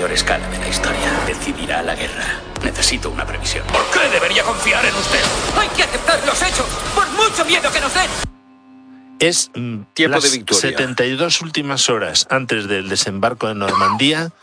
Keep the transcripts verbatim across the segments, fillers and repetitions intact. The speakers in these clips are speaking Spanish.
mayor escala de la historia. Decidirá la guerra. Necesito una previsión. ¿Por qué debería confiar en usted? Hay que aceptar los hechos, por mucho miedo que nos den. Es mm, Tiempo las de victoria. setenta y dos últimas horas antes del desembarco de Normandía,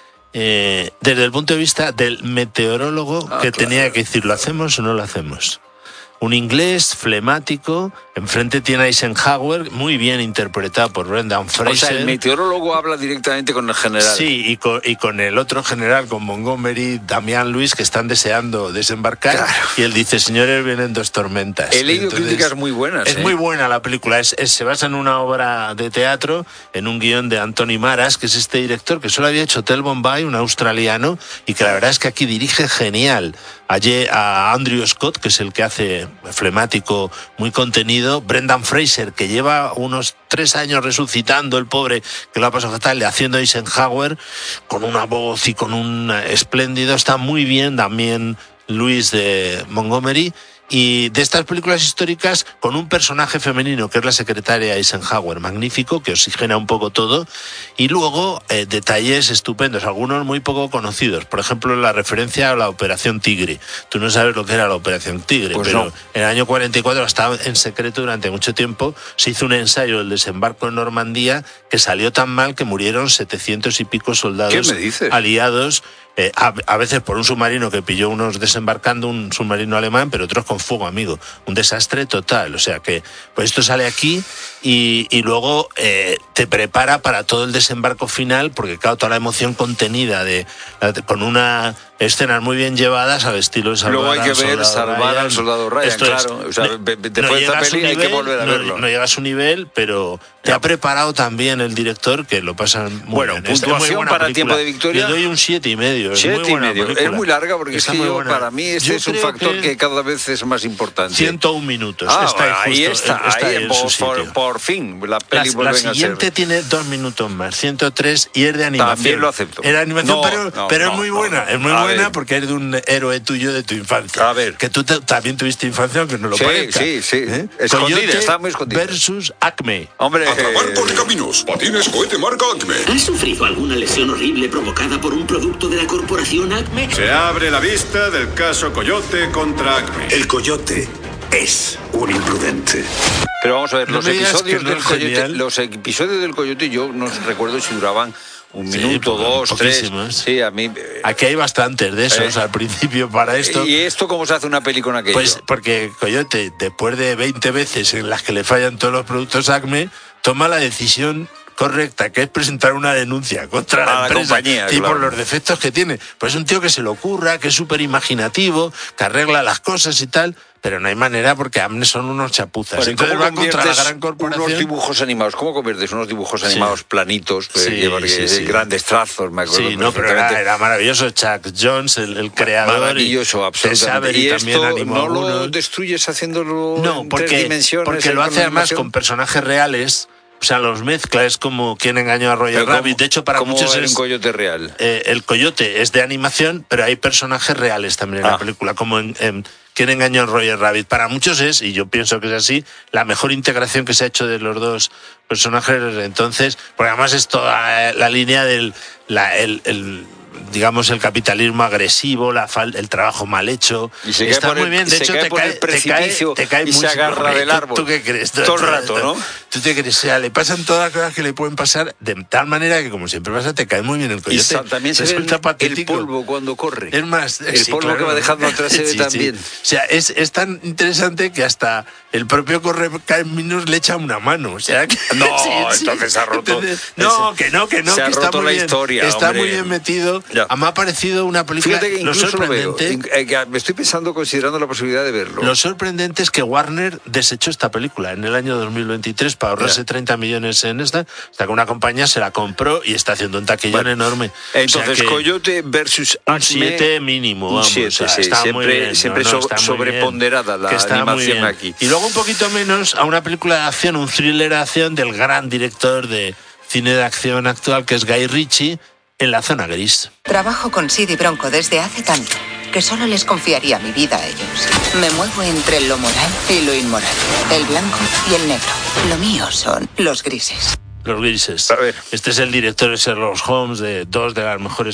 eh, desde el punto de vista del meteorólogo Ah, que claro. tenía que decir, ¿lo hacemos o no lo hacemos? Un inglés flemático, enfrente tiene a Eisenhower, muy bien interpretado por Brendan Fraser. O sea, el meteorólogo habla directamente con el general. Sí, y con, y con el otro general, con Montgomery, Damián Luis, que están deseando desembarcar. Claro. Y él dice, señores, vienen dos tormentas. He leído Entonces, críticas muy buenas. Es ¿eh? muy buena la película. Es, es- se basa en una obra de teatro, en un guión de Anthony Maras, que es este director que solo había hecho Hotel Bombay, un australiano, y que la verdad es que aquí dirige genial. Allí a Andrew Scott, que es el que hace flemático, muy contenido. Brendan Fraser, que lleva unos tres años resucitando, el pobre, que lo ha pasado fatal, le haciendo Eisenhower, con una voz y con un espléndido. Está muy bien también Luis de Montgomery. Y de estas películas históricas, con un personaje femenino que es la secretaria Eisenhower, magnífico, que oxigena un poco todo, y luego eh, detalles estupendos, algunos muy poco conocidos. Por ejemplo, la referencia a la Operación Tigre. Tú no sabes lo que era la Operación Tigre, Pues pero no. en el año cuarenta y cuatro, hasta en secreto durante mucho tiempo, se hizo un ensayo del desembarco en Normandía que salió tan mal que murieron setecientos y pico soldados ¿Qué me dices? aliados. Eh, a, a veces por un submarino que pilló unos desembarcando, un submarino alemán, pero otros con fuego amigo. Un desastre total. O sea que pues esto sale aquí y, y luego eh, te prepara para todo el desembarco final, porque claro, toda la emoción contenida de, de con una escenas muy bien llevadas al estilo de Salvar Luego hay que al ver Soldado Salvar Ryan. al Soldado Ryan, Esto es, claro. O sea, no- be- be- no después de llega esta a su peli hay que nivel, volver a no- verlo. No llega a su nivel, pero te Ya. ha preparado también el director, que lo pasa muy Bueno, bien. Es- es muy puntuación buena para película. Tiempo de Victoria. Le doy un siete y medio. Es Siete muy y buena medio. película. Es muy larga porque Está es que muy yo, buena. para mí este Yo es un creo factor que... que cada vez es más importante. ciento un minutos. Ah, está bueno, ahí justo, está, está ahí, en por, su por, sitio. por fin, la La, peli la vuelven a siguiente ser... tiene dos minutos más, ciento tres, y es de animación. También lo acepto. Es de animación, No, pero, no, pero no, es muy no, buena. no. Es muy A buena ver. porque es de un héroe tuyo de tu infancia. A ver. Que tú te- también tuviste infancia, aunque no lo Sí, parezca. sí, sí. ¿Eh? Escondida, Coyote estaba muy escondida. versus Acme. Hombre, Atrapar eh, por caminos. Patines cohete marca Acme. ¿Has sufrido alguna lesión horrible provocada por un producto de la corporación Acme? Se abre la vista del caso Coyote contra Acme. El coyote es un imprudente. pero vamos a ver, No los me digas episodios que no del es Coyote, genial. los episodios del Coyote yo no recuerdo si duraban un Sí, minuto, po- dos, tres. poquísimos. Sí, a mí... eh, Aquí hay bastantes de esos Eh. al principio para esto. ¿Y esto cómo se hace una peli con aquello? Pues porque Coyote, después de veinte veces en las que le fallan todos los productos Acme, toma la decisión correcta, que es presentar una denuncia contra A la la empresa compañía, y claro. por los defectos que tiene. Pues es un tío que se le ocurra, que es súper imaginativo, que arregla las cosas y tal, pero no hay manera porque Acme son unos chapuzas. Bueno, ¿y Entonces cómo va contra la conviertes gran corporación. unos dibujos animados? ¿Cómo conviertes unos dibujos Sí. animados planitos? Sí, eh, porque sí, sí. Grandes trazos, me acuerdo. Sí, no, pero era, perfectamente. era maravilloso. Chuck Jones, el, el creador. Maravilloso, y absolutamente. Tess Avery Y también esto animó no lo algunos. destruyes haciéndolo No, en porque, tres dimensiones. porque en lo con hace además animación? con personajes reales. O sea, los mezcla, es como quien engañó a Roger Pero ¿cómo- Rabbit. De hecho, para cómo muchos era es... un coyote real? eh, el coyote es de animación, pero hay personajes reales también en Ah. la película, como en, en Quién engañó a Roger Rabbit. Para muchos es, y yo pienso que es así, la mejor integración que se ha hecho de los dos personajes. Entonces, porque además es toda la línea del... La, el, el digamos, el capitalismo agresivo, la fal el trabajo mal hecho. Y se cae Está por muy el- bien, de y se hecho cae te por cae, el te cae, precipicio te cae y muy se agarra hombre, del ¿tú- árbol. ¿Tú qué crees? Todo el rato, ¿no? ¿Tú te crees? O sea, le pasan todas las cosas que le pueden pasar de tal manera que, como siempre pasa, te cae muy bien el Y coyote. sa- también se ve Resulta el patético. polvo cuando corre. Es más, El sí, polvo claro. que va dejando atrás se ve Sí, sí. también. O sea, es, es tan interesante que hasta el propio Correcaminos le echa una mano. O sea, que, No, entonces se ha roto. Entonces, no, que no, que no, Se ha que está roto muy la bien. historia, Está hombre. muy bien metido. Ya. Me ha parecido una película. Fíjate que lo incluso lo veo. sorprendente. In- eh, que me estoy pensando, considerando la posibilidad de verlo. Lo sorprendente es que Warner desechó esta película en el año dos mil veintitrés para ahorrarse Ya. treinta millones en esta, hasta que una compañía se la compró y está haciendo un taquillón Bueno, enorme. Entonces, O sea que Coyote versus un Acme. siete mínimo, Un vamos. siete, o sea, sí, está siempre- muy bien. siempre No, no, so- está muy sobreponderada bien. la Que está muy animación bien. aquí. Y luego un poquito menos a una película de acción, un thriller de acción del gran director de cine de acción actual, que es Guy Ritchie, En la zona gris. Trabajo con Sid y Bronco desde hace tanto que solo les confiaría mi vida a ellos. Me muevo entre lo moral y lo inmoral, el blanco y el negro. Lo mío son los grises. Los grises. A ver. Este es el director de Sherlock Holmes, de dos de las mejores